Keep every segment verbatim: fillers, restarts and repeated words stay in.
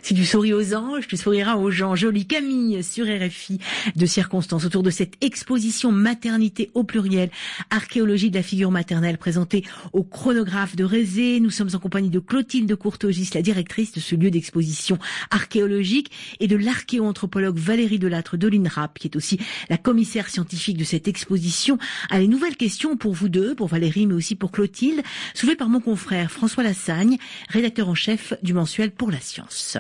Si tu souris aux anges, tu souriras aux gens. Jolie Camille sur R F I de circonstances autour de cette exposition maternité au pluriel, archéologie de la figure maternelle présentée au chronographe de Rezé. Nous sommes en compagnie de Clotilde Courtogis, la directrice de ce lieu d'exposition archéologique, et de l'archéoanthropologue Valérie Delattre de l'INRAP, qui est aussi la commissaire scientifique de cette exposition. Allez, nouvelle question pour vous deux, pour Valérie, mais aussi pour Clotilde, soulevée par mon confrère François Lassagne, rédacteur en chef du mensuel Pour la Science.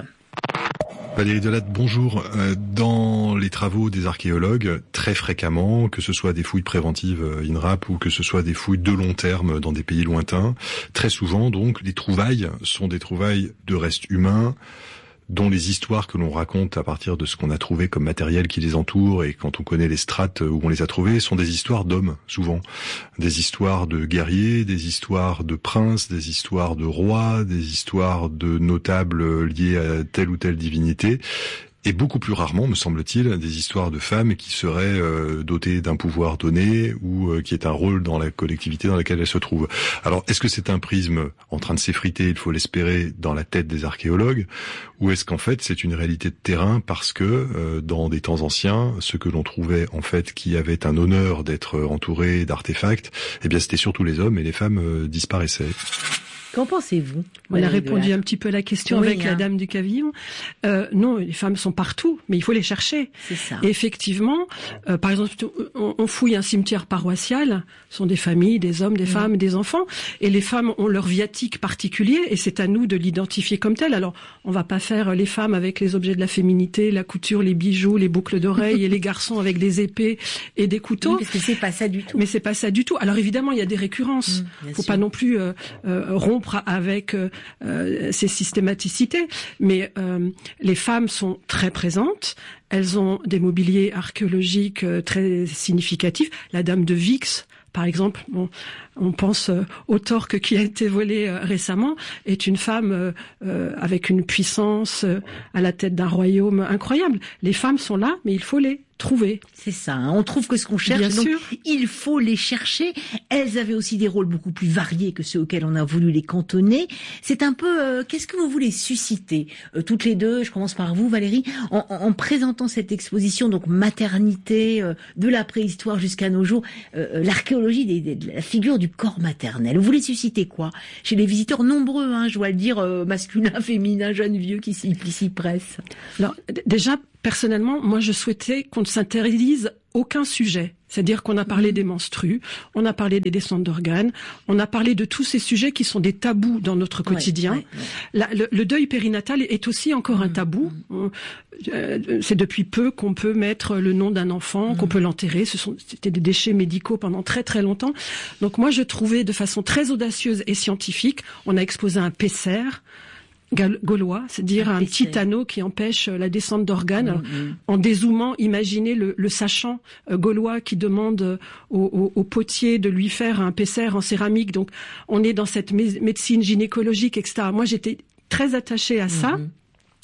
Valérie Delattre, bonjour. Dans les travaux des archéologues, très fréquemment, que ce soit des fouilles préventives INRAP ou que ce soit des fouilles de long terme dans des pays lointains, très souvent, donc, les trouvailles sont des trouvailles de restes humains, dont les histoires que l'on raconte à partir de ce qu'on a trouvé comme matériel qui les entoure, et quand on connaît les strates où on les a trouvés, sont des histoires d'hommes, souvent. Des histoires de guerriers, des histoires de princes, des histoires de rois, des histoires de notables liés à telle ou telle divinité. Et beaucoup plus rarement, me semble-t-il, des histoires de femmes qui seraient euh, dotées d'un pouvoir donné ou euh, qui est un rôle dans la collectivité dans laquelle elles se trouvent. Alors, est-ce que c'est un prisme en train de s'effriter, il faut l'espérer, dans la tête des archéologues, ou est-ce qu'en fait c'est une réalité de terrain parce que euh, dans des temps anciens, ce que l'on trouvait en fait qui avait un honneur d'être entouré d'artefacts, eh bien c'était surtout les hommes et les femmes euh, disparaissaient. Qu'en pensez-vous? On a répondu un petit peu à la question oui, avec hein. la dame du Cavillon. Euh, non, les femmes sont partout, mais il faut les chercher. C'est ça. Et effectivement, euh, par exemple, on, on fouille un cimetière paroissial, ce sont des familles, des hommes, des oui. femmes, des enfants, et les femmes ont leur viatique particulier, et c'est à nous de l'identifier comme tel. Alors, on va pas faire les femmes avec les objets de la féminité, la couture, les bijoux, les boucles d'oreilles, et les garçons avec des épées et des couteaux. Oui, parce que c'est pas ça du tout. Mais c'est pas ça du tout. Alors évidemment, il y a des récurrences. Mmh, faut sûr. Pas non plus euh, euh, rompre avec euh, ces systématicités, mais euh, les femmes sont très présentes, elles ont des mobiliers archéologiques euh, très significatifs. La dame de Vix, par exemple, bon, on pense euh, au torque qui a été volé euh, récemment, est une femme euh, euh, avec une puissance euh, à la tête d'un royaume incroyable. Les femmes sont là, mais il faut les trouver. C'est ça, hein. On trouve que ce qu'on cherche, Bien donc sûr. il faut les chercher. Elles avaient aussi des rôles beaucoup plus variés que ceux auxquels on a voulu les cantonner. C'est un peu, euh, qu'est-ce que vous voulez susciter euh, toutes les deux, je commence par vous Valérie, en, en, en présentant cette exposition, donc maternité, euh, de la préhistoire jusqu'à nos jours, euh, l'archéologie des, des, de la figure du corps maternel. Vous voulez susciter quoi chez les visiteurs nombreux, hein, je dois le dire, euh, masculins, féminins, jeunes, vieux, qui s'y, qui s'y pressent? Alors, d- déjà, personnellement, moi, je souhaitais qu'on ne s'interdise aucun sujet. C'est-à-dire qu'on a parlé des menstrues, on a parlé des descentes d'organes, on a parlé de tous ces sujets qui sont des tabous dans notre quotidien. Ouais, ouais, ouais. La, le, le deuil périnatal est aussi encore mmh, un tabou. Mmh. Euh, c'est depuis peu qu'on peut mettre le nom d'un enfant, mmh. qu'on peut l'enterrer. Ce sont, c'était des déchets médicaux pendant très très longtemps. Donc moi, je trouvais de façon très audacieuse et scientifique, on a exposé un Pesser gaulois, c'est-à-dire un, un petit anneau qui empêche la descente d'organes. Mmh, mmh. En dézoomant, imaginez le, le sachant euh, gaulois qui demande au, au, au potier de lui faire un Pesser en céramique. Donc, on est dans cette mé- médecine gynécologique, et cetera. Moi, j'étais très attachée à ça. Mmh.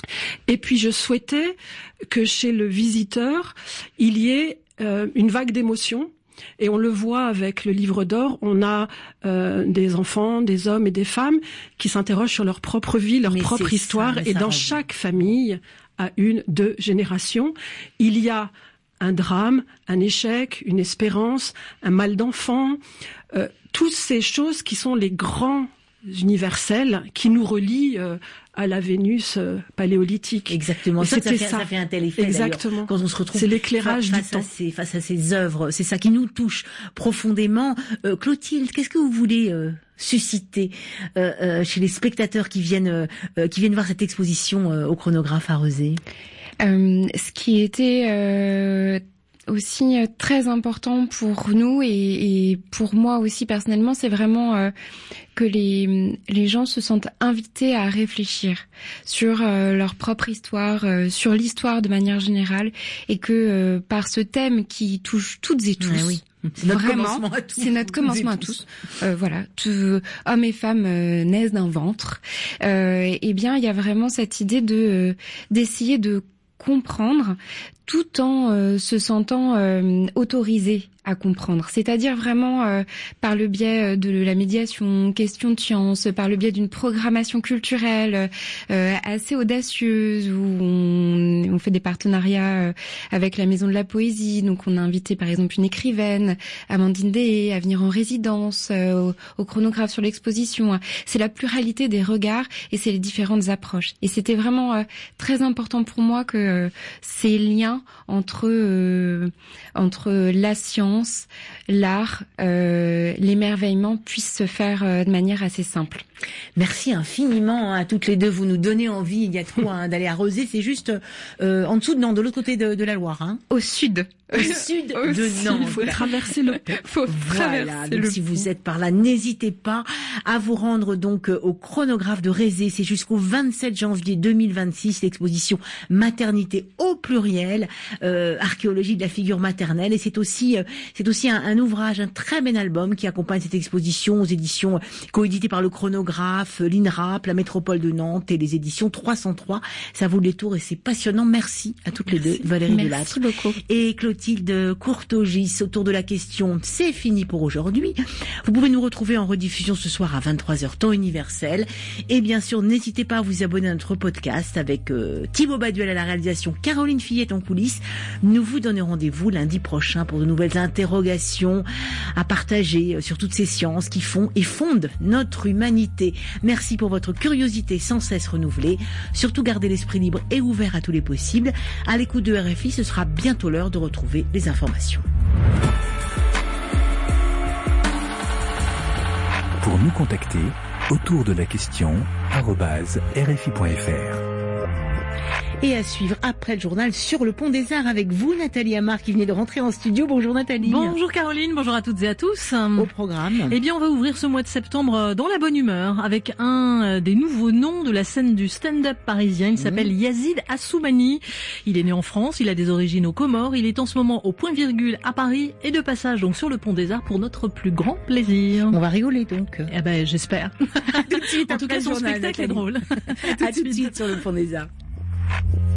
Et puis, je souhaitais que chez le visiteur, il y ait euh, une vague d'émotions. Et on le voit avec le livre d'or, on a euh, des enfants, des hommes et des femmes qui s'interrogent sur leur propre vie, leur mais propre histoire. Ça, et dans chaque famille, à une, deux générations, il y a un drame, un échec, une espérance, un mal d'enfant, euh, toutes ces choses qui sont les grands universels qui nous relient euh, à la Vénus euh, paléolithique. Exactement. Ça, ça, fait, ça. ça fait un tel effet. Exactement. Quand on se retrouve c'est l'éclairage face, du face temps. À ces, face à ces œuvres, c'est ça qui nous touche profondément. Euh, Clotilde, qu'est-ce que vous voulez euh, susciter euh, euh, chez les spectateurs qui viennent euh, qui viennent voir cette exposition euh, au chronographe à Rezé? euh, Ce qui était euh, aussi très important pour nous et, et pour moi aussi personnellement, c'est vraiment euh, que les les gens se sentent invités à réfléchir sur euh, leur propre histoire, euh, sur l'histoire de manière générale, et que euh, par ce thème qui touche toutes et tous. Ah oui. C'est notre Vraiment, commencement à tous. C'est notre commencement à tous. Euh, voilà, tout, hommes et femmes euh, naissent d'un ventre. Euh, et bien, il y a vraiment cette idée de euh, d'essayer de comprendre tout en euh, se sentant euh, autorisé à comprendre. C'est-à-dire vraiment euh, par le biais de la médiation, question de science, par le biais d'une programmation culturelle euh, assez audacieuse où on, on fait des partenariats euh, avec la Maison de la Poésie. Donc on a invité par exemple une écrivaine, Amandine Deshaies, à venir en résidence euh, au, au chronographe sur l'exposition. C'est la pluralité des regards et c'est les différentes approches. Et c'était vraiment euh, très important pour moi que euh, ces liens entre euh, entre la science, l'art, euh, l'émerveillement puissent se faire euh, de manière assez simple. Merci infiniment à toutes les deux. Vous nous donnez envie, il y a trop hein, d'aller à Rezé. C'est juste euh, en dessous de Nantes, de l'autre côté de, de la Loire. Hein. Au sud. Au sud Au de sud, Nantes. Il faut traverser le pont. Faut voilà, traverser donc le si pont. vous êtes par là, n'hésitez pas à vous rendre donc au chronographe de Rezé. C'est jusqu'au vingt-sept janvier deux mille vingt-six, l'exposition Maternité au pluriel, euh, archéologie de la figure maternelle. Et c'est aussi, euh, c'est aussi un, un ouvrage, un très bel album qui accompagne cette exposition aux éditions coéditées par le chronographe, l'INRAP, la métropole de Nantes et les éditions trois cent trois. Ça vaut le détour et c'est passionnant. Merci à toutes Merci. les deux, Valérie Merci Delattre beaucoup. et Clotilde Courtogis autour de la question. C'est fini pour aujourd'hui. Vous pouvez nous retrouver en rediffusion ce soir à vingt-trois heures temps universel. Et bien sûr, n'hésitez pas à vous abonner à notre podcast avec euh, Thibaut Baduel à la réalisation, Caroline Fillette en coulisses. Nous vous donnons rendez-vous lundi prochain pour de nouvelles interrogations à partager sur toutes ces sciences qui font et fondent notre humanité. Merci pour votre curiosité sans cesse renouvelée. Surtout gardez l'esprit libre et ouvert à tous les possibles. À l'écoute de R F I, ce sera bientôt l'heure de retrouver les informations. Pour nous contacter, autour de la question arobase r f i point f r. Et à suivre après le journal Sur le pont des Arts avec vous, Nathalie Amar, qui venait de rentrer en studio. Bonjour Nathalie. Bonjour Caroline, bonjour à toutes et à tous. Au programme. Eh bien, on va ouvrir ce mois de septembre dans la bonne humeur avec un des nouveaux noms de la scène du stand-up parisien. Il s'appelle mmh. Yazid Assoumani. Il est né en France, il a des origines aux Comores. Il est en ce moment au point virgule à Paris et de passage donc sur le pont des Arts pour notre plus grand plaisir. On va rigoler donc. Eh ben, j'espère. Tout de suite en tout cas, son spectacle est drôle. À tout de suite sur le pont des Arts.